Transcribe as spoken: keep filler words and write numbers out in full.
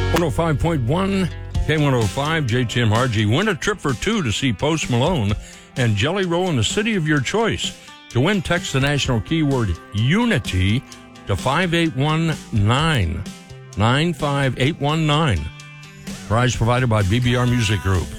one oh five point one, K one oh five, J T M R G. Win a trip for two to see Post Malone and Jelly Roll in the city of your choice. To win, text the national keyword UNITY to five eight one nine, nine five eight one nine. Prize provided by B B R Music Group.